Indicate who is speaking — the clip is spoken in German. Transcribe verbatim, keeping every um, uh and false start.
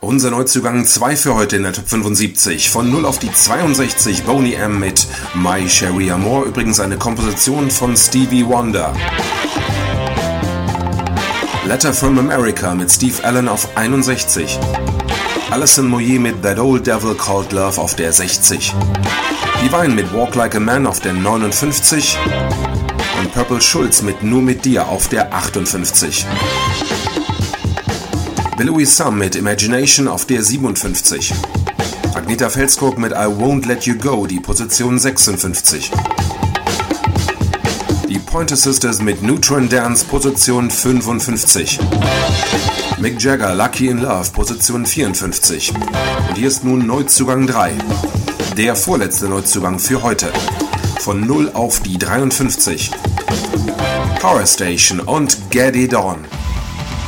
Speaker 1: Unser Neuzugang zwei für heute in der Top fünfundsiebzig. Von null auf die zweiundsechzig Boney M. mit My Cherie Amour, übrigens eine Komposition von Stevie Wonder. Letter from America mit Steve Allen auf einundsechzig. Alison Moyet mit That Old Devil Called Love auf der sechzig. Divine mit Walk Like a Man auf der neunundfünfzig. Und Purple Schulz mit Nur mit dir auf der achtundfünfzig. Louis Sam mit Imagination auf der siebenundfünfzig. Agnetha Felskog mit I Won't Let You Go, die Position sechsundfünfzig. Die Pointer Sisters mit Neutron Dance, Position fünfundfünfzig. Mick Jagger, Lucky in Love, Position vierundfünfzig. Und hier ist nun Neuzugang drei. Der vorletzte Neuzugang für heute. Von null auf die dreiundfünfzig. Power Station und Get It On.